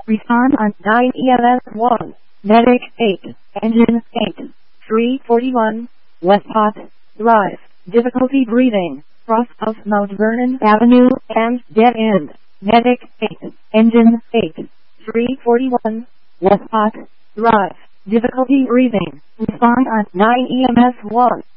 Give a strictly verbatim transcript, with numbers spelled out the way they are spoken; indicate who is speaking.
Speaker 1: Respond on nine E M S one. Medic eight. Engine eight. three forty-one. Westcott Drive. Difficulty breathing. Cross of Mount Vernon Avenue and dead end. Medic eight. Engine eight. three forty-one. Westcott Drive. Difficulty breathing. Respond on nine E M S one.